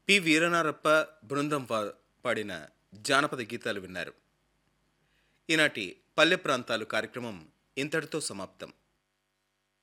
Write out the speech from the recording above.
P వీరనారప్ప బృందం పాడిన జానపద గీతాలు విన్నారు. ఈనాటి పల్లె ప్రాంతాలు కార్యక్రమం ఇంతటితో సమాప్తం.